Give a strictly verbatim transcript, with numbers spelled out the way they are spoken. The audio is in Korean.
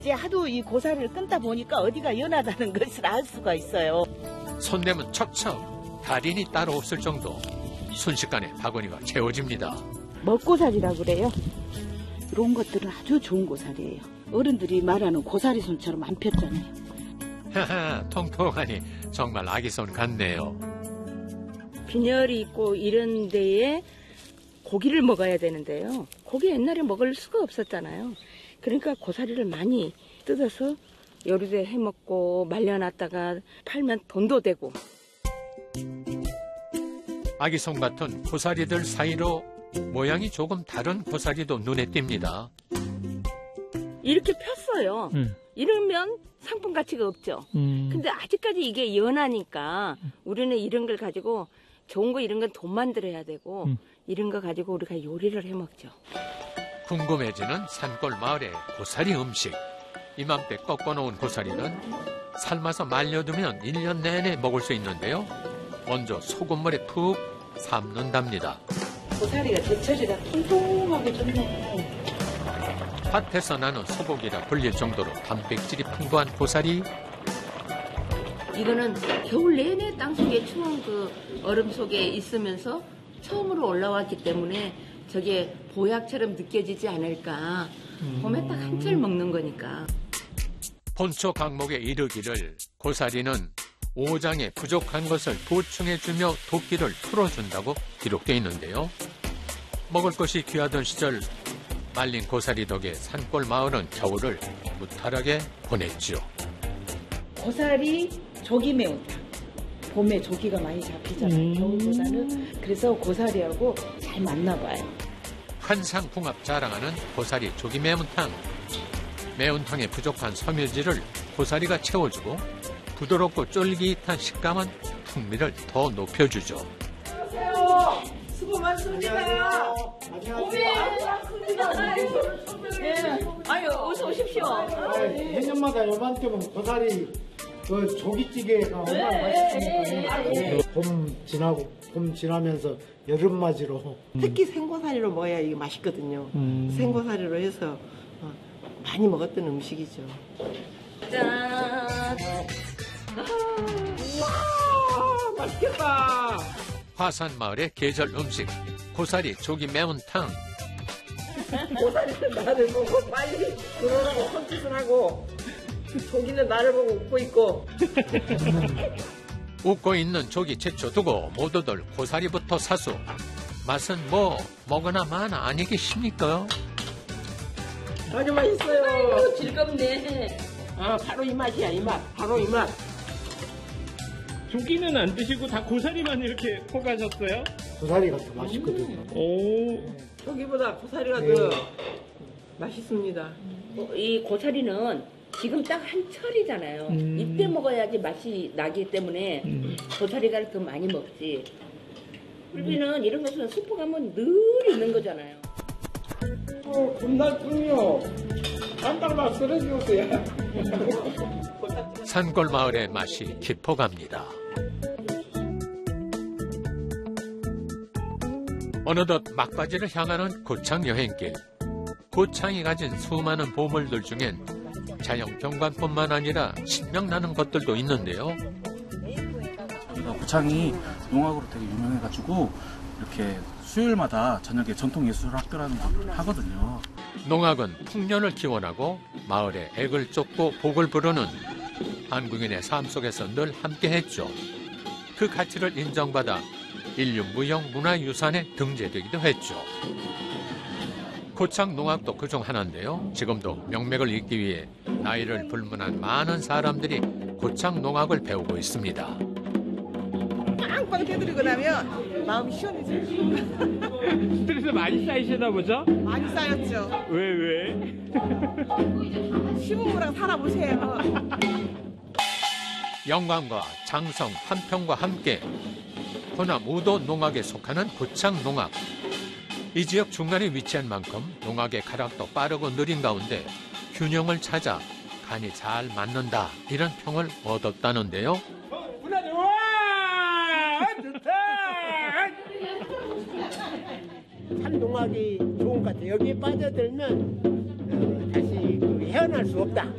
이제 하도 이 고사리를 끊다 보니까 어디가 연하다는 것을 알 수가 있어요. 손대면 척척 달인이 따로 없을 정도. 순식간에 바구니가 채워집니다. 먹고사리라고 그래요. 이런 것들은 아주 좋은 고사리예요. 어른들이 말하는 고사리 손처럼 안 폈잖아요. 하하, 통통하니 정말 아기 손 같네요. 빈혈이 있고 이런 데에 고기를 먹어야 되는데요. 고기 옛날에 먹을 수가 없었잖아요. 그러니까 고사리를 많이 뜯어서 요리도 해먹고 말려놨다가 팔면 돈도 되고. 아기 손 같은 고사리들 사이로 모양이 조금 다른 고사리도 눈에 띕니다. 이렇게 폈어요. 음. 이러면 상품 가치가 없죠. 음. 근데 아직까지 이게 연하니까 우리는 이런 걸 가지고 좋은 거 이런 건 돈 만들어야 되고 음. 이런 거 가지고 우리가 요리를 해먹죠. 궁금해지는 산골 마을의 고사리 음식. 이맘때 꺾어놓은 고사리는 삶아서 말려두면 일 년 내내 먹을 수 있는데요. 먼저 소금물에 푹 삶는답니다. 고사리가 제철이라 통통하게 좋네. 밭에서 나는 소고기라 불릴 정도로 단백질이 풍부한 고사리. 이거는 겨울 내내 땅속에 추운 그 얼음 속에 있으면서 처음으로 올라왔기 때문에 저게 보약처럼 느껴지지 않을까. 봄에 딱 한철 먹는 거니까. 본초 강목에 이르기를 고사리는 오장에 부족한 것을 보충해주며 도끼를 풀어준다고 기록되어 있는데요. 먹을 것이 귀하던 시절 말린 고사리 덕에 산골 마을은 겨울을 무탈하게 보냈죠. 고사리 조기 매운탕. 봄에 조기가 많이 잡히잖아요. 음. 겨울보다는. 그래서 고사리하고 잘 맞나 봐요. 환상궁합 자랑하는 고사리 조기 매운탕. 매운탕에 부족한 섬유질을 고사리가 채워주고 부드럽고 쫄깃한 식감은 풍미를 더 높여주죠. 안녕하세요. 수고 많습니다. 네. 아유, 어서 오십시오. 해년마다 요맘때면 고사리 그 조기찌개가 얼마나 맛있으니까. 봄 지나고 봄 지나면서 여름 맞이로. 특히 생고사리로 먹어야 이게 맛있거든요. 음. 생고사리로 해서 많이 먹었던 음식이죠. 짠! 우와, 맛있겠다. 화산 마을의 계절 음식 고사리 조기 매운탕. 고사리는 나를 보고 빨리 들어오라고 손짓을 하고 조기는 나를 보고 웃고 있고. 웃고 있는 조기 제쳐두고 모두들 고사리부터 사수. 맛은 뭐 먹으나 마나 아니겠습니까? 아주 맛있어요. 아이고, 즐겁네. 아, 바로 이 맛이야, 이 맛. 바로 이 맛. 조기는 안 드시고 다 고사리만 이렇게 포가셨어요? 고사리가 더 맛있거든요. 음. 오. 조기보다 고사리가 네. 더 맛있습니다. 이 고사리는 지금 딱 한철이잖아요. 음. 이때 먹어야지 맛이 나기 때문에 음. 고사리가 더 많이 먹지. 굴비는 이런 것은 슈퍼 가면 늘 있는 거잖아요. 어, 군날뿐이요. 깜빡만 쓰러지고서요. 산골 마을의 맛이 깊어갑니다. 어느덧 막바지를 향하는 고창 여행길. 고창이 가진 수많은 보물들 중엔 자연 경관뿐만 아니라 신명나는 것들도 있는데요. 고창이 농악으로 되게 유명해가지고 이렇게 수요일마다 저녁에 전통예술학교라는 걸 하거든요. 농악은 풍년을 기원하고 마을에 액을 쫓고 복을 부르는 한국인의 삶 속에서 늘 함께했죠. 그 가치를 인정받아 인류 무형 문화유산에 등재되기도 했죠. 고창 농악도 그중 하나인데요. 지금도 명맥을 잇기 위해 나이를 불문한 많은 사람들이 고창 농악을 배우고 있습니다. 빵빵 두드리고 나면 마음이 시원해져요. 스트레스 많이 쌓이시나 보죠? 많이 쌓였죠. 왜, 왜? 시부모랑 살아보세요. 영광과 장성 한평과 함께 호남 우도 농악에 속하는 고창 농악. 이 지역 중간에 위치한 만큼 농악의 가락도 빠르고 느린 가운데 균형을 찾아 간이 잘 맞는다 이런 평을 얻었다는데요. 문화 좋아! 좋다! 산 농악이 좋은 것 같아요. 여기에 빠져들면 어, 다시 그 헤어날 수 없다.